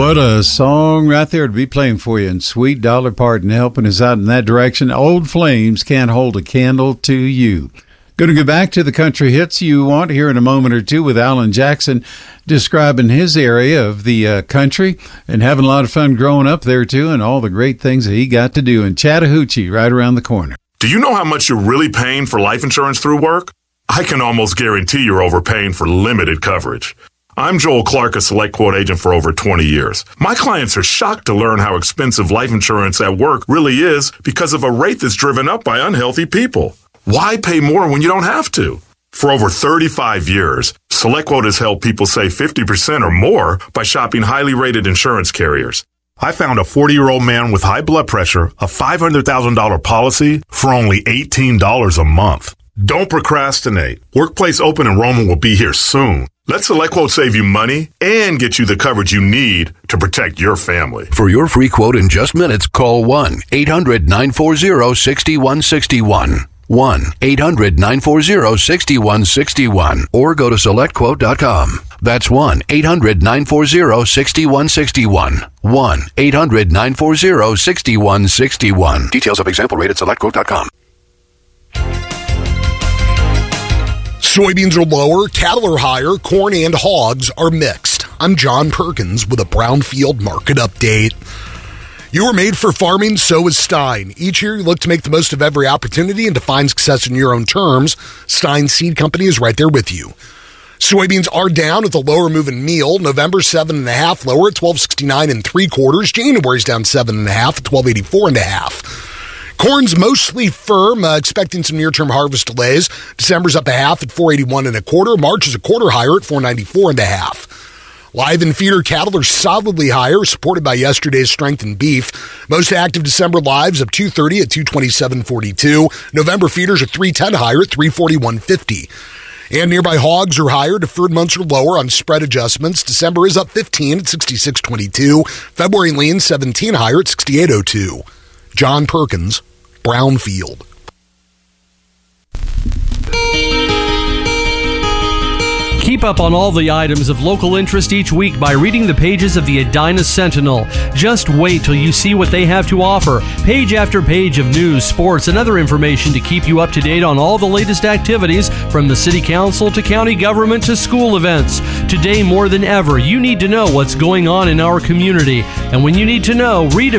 What a song right there to be playing for you. And Sweet Dolly Parton helping us out in that direction. Old Flames Can't Hold a Candle to You. Going to go back to the country hits you want here in a moment or two with Alan Jackson describing his area of the country and having a lot of fun growing up there too and all the great things that he got to do in Chattahoochee right around the corner. Do you know how much you're really paying for life insurance through work? I can almost guarantee you're overpaying for limited coverage. I'm Joel Clark, a Select Quote agent for over 20 years. My clients are shocked to learn how expensive life insurance at work really is because of a rate that's driven up by unhealthy people. Why pay more when you don't have to? For over 35 years, SelectQuote has helped people save 50% or more by shopping highly rated insurance carriers. I found a 40-year-old man with high blood pressure, a $500,000 policy for only $18 a month. Don't procrastinate. Workplace open enrollment will be here soon. Let SelectQuote save you money and get you the coverage you need to protect your family. For your free quote in just minutes, call 1-800-940-6161. 1-800-940-6161 or go to SelectQuote.com. That's 1-800-940-6161. 1-800-940-6161. Details of example rate at SelectQuote.com. Soybeans are lower, cattle are higher, corn and hogs are mixed. I'm John Perkins with a Brownfield Market Update. You were made for farming, so is Stein. Each year you look to make the most of every opportunity and to find success in your own terms. Stein Seed Company is right there with you. Soybeans are down with a lower move in meal. November 7.5 lower at 12.69 3/4. January's down 7.5 at 12.84.5. Corn's mostly firm, expecting some near-term harvest delays. December's up 0.5 at 4.81 1/4. March is a quarter higher at 4.94 1/2. Live and feeder cattle are solidly higher, supported by yesterday's strength in beef. Most active December lives up 2.30 at 227.42. November feeders are 3.10 higher at 341.50. And nearby hogs are higher. Deferred months are lower on spread adjustments. December is up 15 at 66.22. February lean 17 higher at 68.02. John Perkins, Brownfield. Keep up on all the items of local interest each week by reading the pages of the Edina Sentinel. Just wait till you see what they have to offer. Page after page of news, sports, and other information to keep you up to date on all the latest activities from the city council to county government to school events. Today, more than ever, you need to know what's going on in our community. And when you need to know, read about